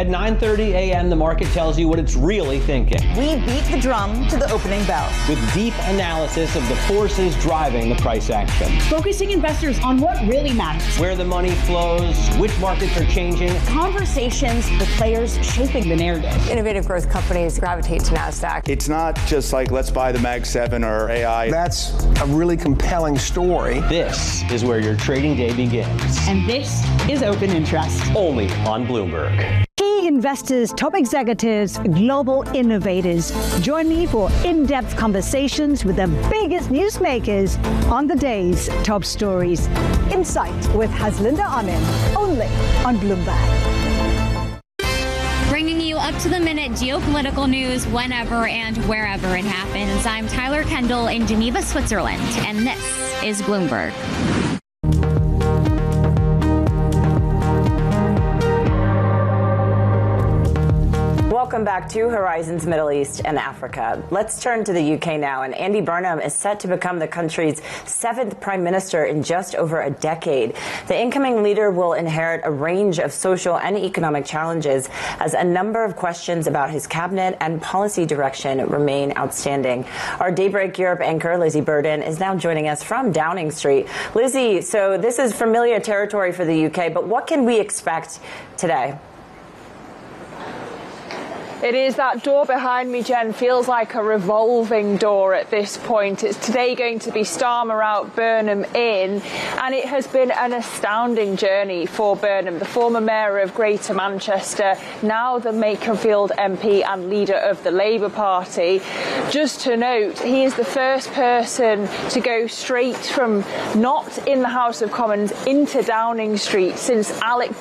At 9:30 a.m., the market tells you what it's really thinking. We beat the drum to the opening bell. With deep analysis of the forces driving the price action. Focusing investors on what really matters. Where the money flows, which markets are changing. Conversations with players shaping the narrative. Innovative growth companies gravitate to NASDAQ. It's not just like, let's buy the Mag 7 or AI. That's a really compelling story. This is where your trading day begins. And this is Open Interest. Only on Bloomberg. Key investors, top executives, global innovators. Join me for in-depth conversations with the biggest newsmakers on the day's top stories. Insight with Haslinda Amin, only on Bloomberg. Bringing you up-to-the-minute geopolitical news whenever and wherever it happens. I'm Tyler Kendall in Geneva, Switzerland, and this is Bloomberg. Welcome back to Horizons Middle East and Africa. Let's turn to the UK now. And Andy Burnham is set to become the country's 7th prime minister in just over a decade. The incoming leader will inherit a range of social and economic challenges as a number of questions about his cabinet and policy direction remain outstanding. Our Daybreak Europe anchor, Lizzie Burden, is now joining us from Downing Street. Lizzie, so this is familiar territory for the UK, but what can we expect today? It is. That door behind me, Jen, feels like a revolving door at this point. It's today going to be Starmer out, Burnham in, and it has been an astounding journey for Burnham, the former mayor of Greater Manchester, now the Makerfield MP and leader of the Labour Party. Just to note, he is the first person to go straight from not in the House of Commons into Downing Street since Alec